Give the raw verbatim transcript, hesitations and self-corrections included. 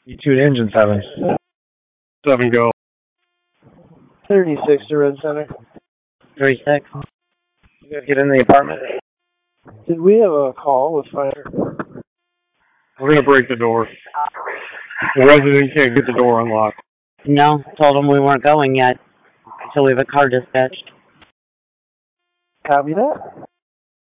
You two engine seven. Seven go. thirty-six to Red Center. three six. You guys get in the apartment? Did we have a call with fire? We're going to break the door. The resident can't get the door unlocked. No, told them we weren't going yet until we have a car dispatched. Copy that.